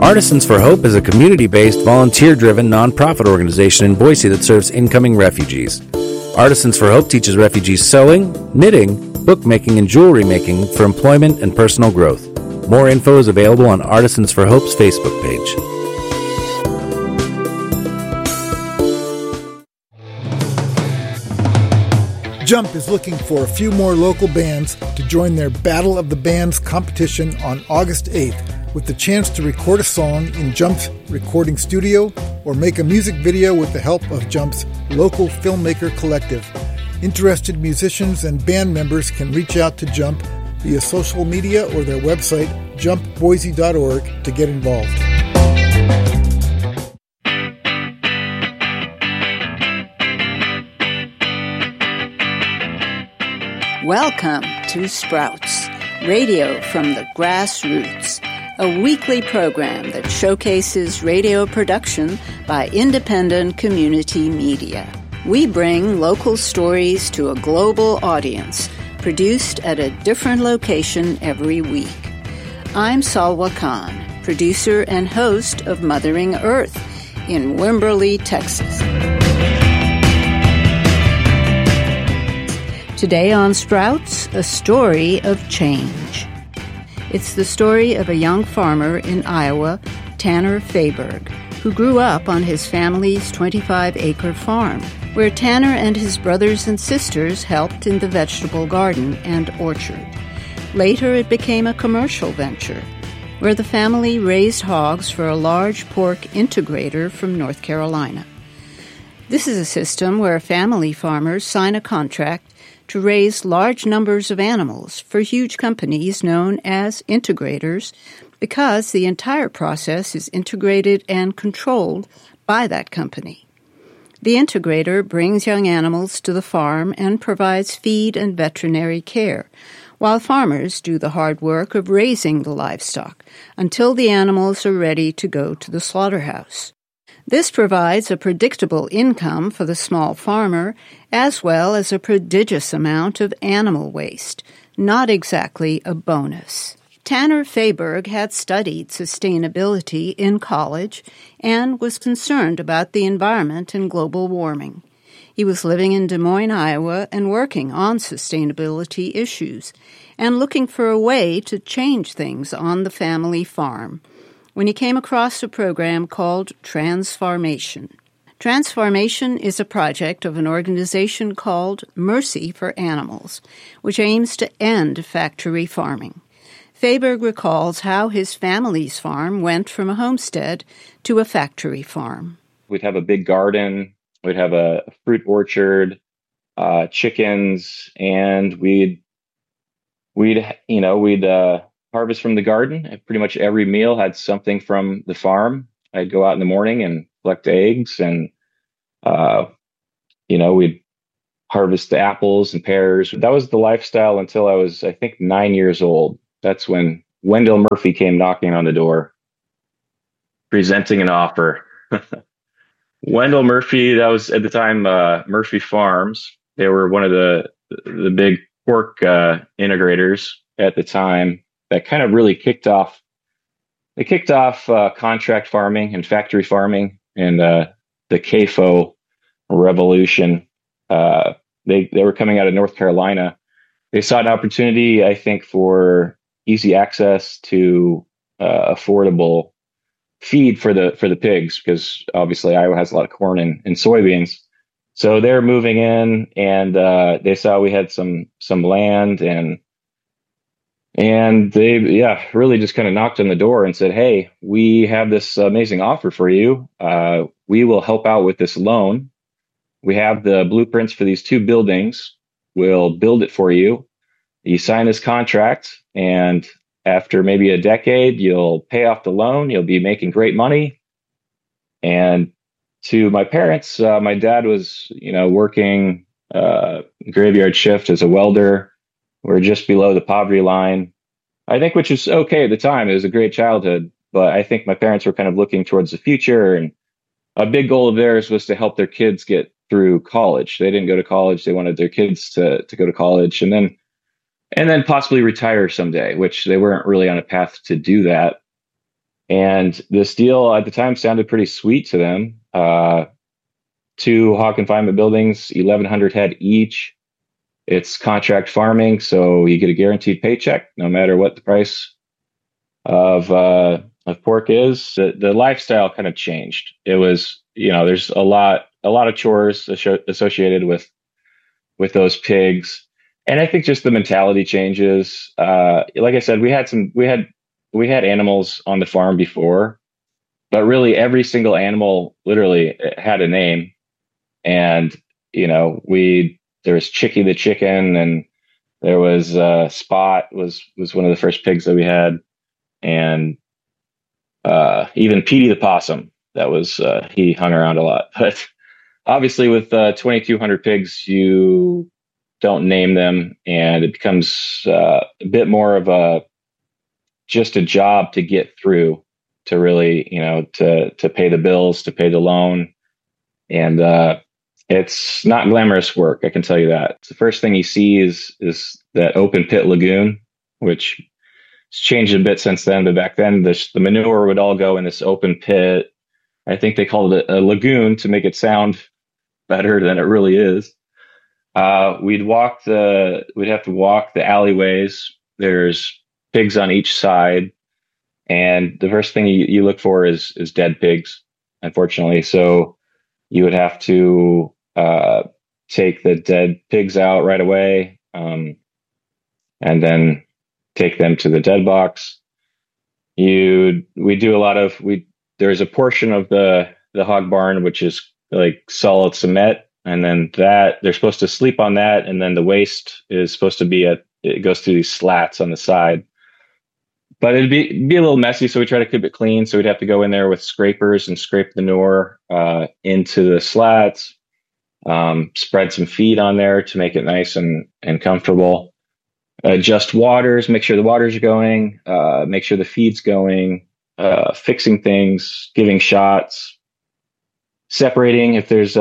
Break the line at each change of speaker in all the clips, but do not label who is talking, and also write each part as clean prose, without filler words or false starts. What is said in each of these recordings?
Artisans for Hope is a community-based, volunteer-driven nonprofit organization in Boise that serves incoming refugees. Artisans for Hope teaches refugees sewing, knitting, bookmaking, and jewelry making for employment and personal growth. More info is available on Artisans for Hope's Facebook page.
Jump is looking for a few more local bands to join their Battle of the Bands competition on August 8th, with the chance to record a song in Jump's recording studio or make a music video with the help of Jump's local filmmaker collective. Interested musicians and band members can reach out to Jump via social media or their website, jumpboise.org, to get involved.
Welcome to Sprouts, radio from the grassroots, a weekly program that showcases radio production by independent community media. We bring local stories to a global audience, produced at a different location every week. I'm Salwa Khan, producer and host of Mothering Earth in Wimberley, Texas. Today on Sprouts, a story of change. It's the story of a young farmer in Iowa, Tanner Fayberg, who grew up on his family's 25-acre farm, where Tanner and his brothers and sisters helped in the vegetable garden and orchard. Later, it became a commercial venture, where the family raised hogs for a large pork integrator from North Carolina. This is a system where family farmers sign a contract to raise large numbers of animals for huge companies known as integrators, because the entire process is integrated and controlled by that company. The integrator brings young animals to the farm and provides feed and veterinary care, while farmers do the hard work of raising the livestock until the animals are ready to go to the slaughterhouse. This provides a predictable income for the small farmer, as well as a prodigious amount of animal waste, not exactly a bonus. Tanner Fayberg had studied sustainability in college and was concerned about the environment and global warming. He was living in Des Moines, Iowa, and working on sustainability issues, and looking for a way to change things on the family farm, when he came across a program called Transfarmation. Transfarmation is a project of an organization called Mercy for Animals, which aims to end factory farming. Fayberg recalls how his family's farm went from a homestead to a factory farm.
We'd have a big garden, we'd have a fruit orchard, chickens, and we'd harvest from the garden. Pretty much every meal had something from the farm. I'd go out in the morning and collect eggs, and we'd harvest the apples and pears. That was the lifestyle until I was, I think, 9 years old. That's when Wendell Murphy came knocking on the door, presenting an offer. Wendell Murphy, that was at the time Murphy Farms. They were one of the big pork integrators at the time. That kind of really kicked off contract farming and factory farming and the CAFO revolution. They were coming out of North Carolina. They saw an opportunity, I think, for easy access to affordable feed for the pigs, because obviously Iowa has a lot of corn and soybeans. So they're moving in, and they saw we had some land, and they, really just kind of knocked on the door and said, "Hey, we have this amazing offer for you. We will help out with this loan. We have the blueprints for these 2 buildings. We'll build it for you. You sign this contract, and after maybe a decade, you'll pay off the loan. You'll be making great money." And to my parents, my dad was, working graveyard shift as a welder. We're just below the poverty line, I think, which is okay at the time. It was a great childhood, but I think my parents were kind of looking towards the future, and a big goal of theirs was to help their kids get through college. They didn't go to college. They wanted their kids to go to college and then possibly retire someday, which they weren't really on a path to do that. And this deal at the time sounded pretty sweet to them. Two hog confinement buildings, 1,100 head each. It's contract farming, so you get a guaranteed paycheck no matter what the price of pork is. The lifestyle kind of changed. It was, there's a lot of chores associated with those pigs, and I think just the mentality changes. Like I said, we had animals on the farm before, but really every single animal literally had a name. And, there was Chicky the chicken, and there was Spot was one of the first pigs that we had. And even Petey the possum, that was, he hung around a lot. But obviously with 2,200 pigs, you don't name them, and it becomes a bit more of just a job to get through, to really, to pay the bills, to pay the loan. And it's not glamorous work, I can tell you that. The first thing you see is that open pit lagoon, which has changed a bit since then. But back then, the manure would all go in this open pit. I think they called it a lagoon to make it sound better than it really is. We'd have to walk the alleyways. There's pigs on each side, and the first thing you look for is dead pigs, unfortunately. So you would have to take the dead pigs out right away, and then take them to the dead box. There's a portion of the hog barn which is like solid cement, and then that they're supposed to sleep on that, and then the waste is supposed to it goes through these slats on the side. But it'd be a little messy, so we try to keep it clean. So we'd have to go in there with scrapers and scrape the manure into the slats, spread some feed on there to make it nice and comfortable. Adjust waters, make sure the waters are going, make sure the feed's going, fixing things, giving shots, separating if there's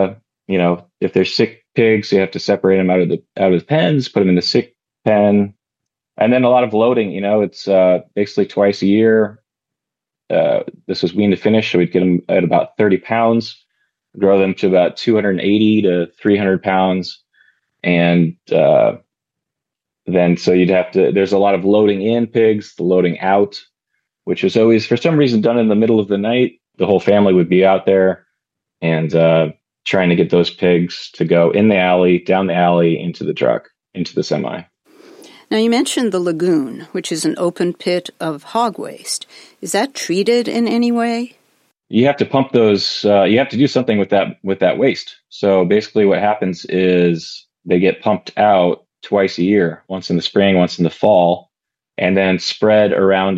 if there's sick pigs, you have to separate them out of the pens, put them in the sick pen. And then a lot of loading, it's basically twice a year. This was wean to finish, so we'd get them at about 30 pounds, grow them to about 280 to 300 pounds. And then so there's a lot of loading in pigs, the loading out, which was always, for some reason, done in the middle of the night. The whole family would be out there and trying to get those pigs to go in the alley, down the alley, into the truck, into the semi.
Now, you mentioned the lagoon, which is an open pit of hog waste. Is that treated in any way?
You have to pump those. You have to do something with that waste. So basically what happens is they get pumped out twice a year, once in the spring, once in the fall, and then spread around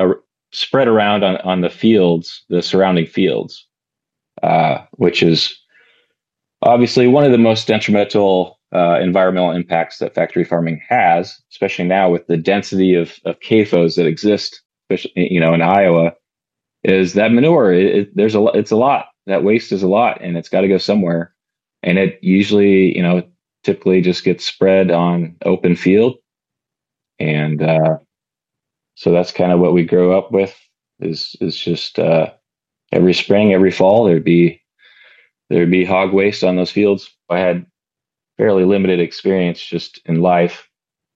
on the fields, the surrounding fields, which is obviously one of the most detrimental environmental impacts that factory farming has, especially now with the density of CAFOs that exist, especially, in Iowa, is that manure. It's a lot. That waste is a lot, and it's got to go somewhere. And it usually, typically just gets spread on open field. And so that's kind of what we grew up with is just every spring, every fall, there'd be hog waste on those fields. I had fairly limited experience just in life,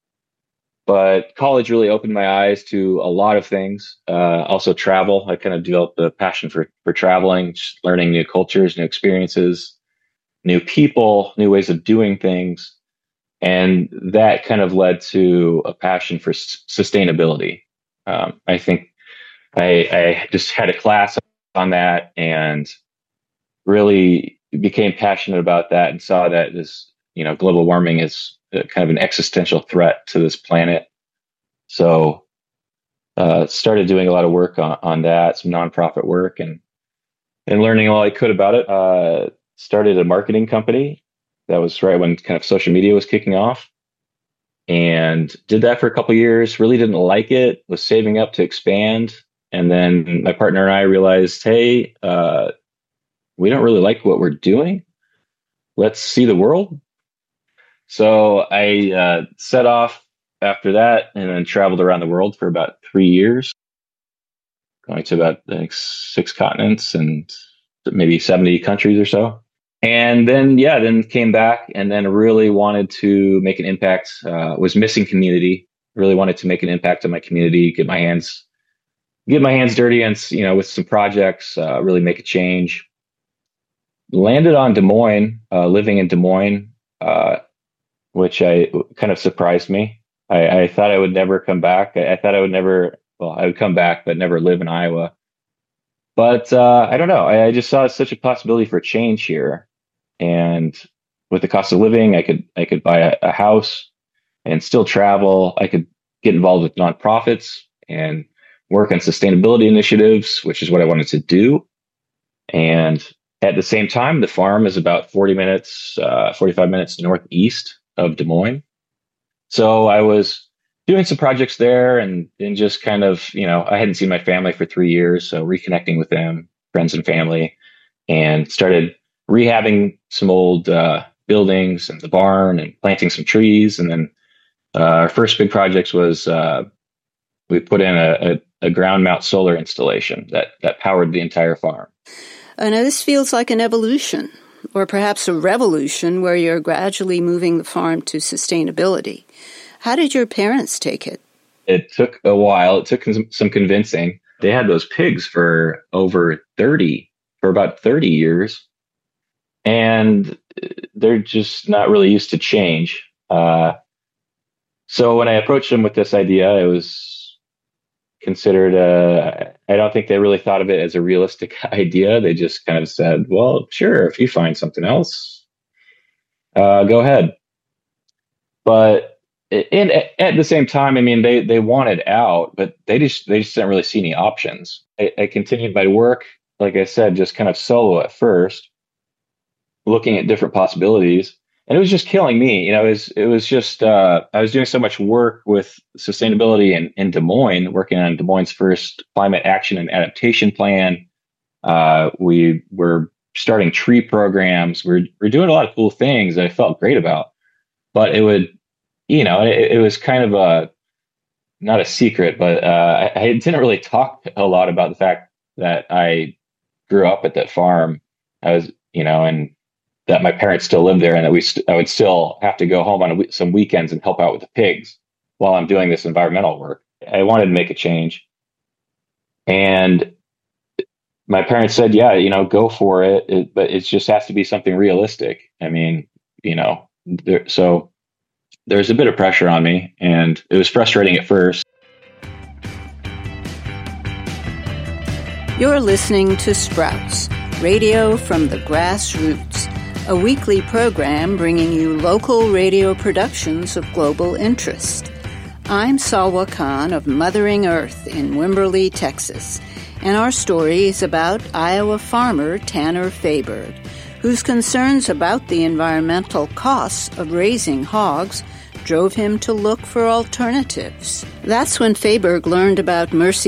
but college really opened my eyes to a lot of things. Also travel. I kind of developed a passion for traveling, just learning new cultures, new experiences, new people, new ways of doing things. And that kind of led to a passion for sustainability. I think I just had a class on that and really became passionate about that, and saw that this, global warming is kind of an existential threat to this planet. So started doing a lot of work on that, some nonprofit work, and learning all I could about it. Started a marketing company. That was right when kind of social media was kicking off, and did that for a couple of years. Really didn't like it, was saving up to expand. And then my partner and I realized, hey, we don't really like what we're doing. Let's see the world. So I set off after that and then traveled around the world for about 3 years. going to about 6 continents and maybe 70 countries or so. And then came back and then really wanted to make an impact, was missing community, really wanted to make an impact on my community, get my hands dirty and, with some projects, really make a change. Landed on Des Moines, living in Des Moines, which kind of surprised me. I thought I would never come back. I thought I would come back, but never live in Iowa. But I don't know. I just saw such a possibility for change here. And with the cost of living, I could buy a house and still travel. I could get involved with nonprofits and work on sustainability initiatives, which is what I wanted to do. And at the same time, the farm is about 45 minutes northeast of Des Moines. So I was doing some projects there and just kind of, I hadn't seen my family for 3 years. So reconnecting with them, friends and family, and started rehabbing some old buildings and the barn and planting some trees. And then our first big project was we put in a ground mount solar installation that powered the entire farm.
Now this feels like an evolution, or perhaps a revolution, where you're gradually moving the farm to sustainability. How did your parents take it?
It took a while. It took some convincing. They had those pigs for about 30 years. And they're just not really used to change. So when I approached them with this idea, it was considered, I don't think they really thought of it as a realistic idea. They just kind of said, well, sure, if you find something else, go ahead. But at the same time, they wanted out, but they just didn't really see any options. I continued my work, like I said, just kind of solo at first, looking at different possibilities, and it was just killing me. It was just, I was doing so much work with sustainability in Des Moines, working on Des Moines' first climate action and adaptation plan. We were starting tree programs. We're doing a lot of cool things that I felt great about, but it was kind of not a secret, but I didn't really talk a lot about the fact that I grew up at that farm. I was, and that my parents still lived there, and that I would still have to go home on some weekends and help out with the pigs while I'm doing this environmental work. I wanted to make a change. And my parents said, yeah, go for it. But it just has to be something realistic. So there's a bit of pressure on me, and it was frustrating at first.
You're listening to Sprouts, radio from the grassroots, a weekly program bringing you local radio productions of global interest. I'm Salwa Khan of Mothering Earth in Wimberley, Texas, and our story is about Iowa farmer Tanner Fayberg, whose concerns about the environmental costs of raising hogs drove him to look for alternatives. That's when Fayberg learned about Mercy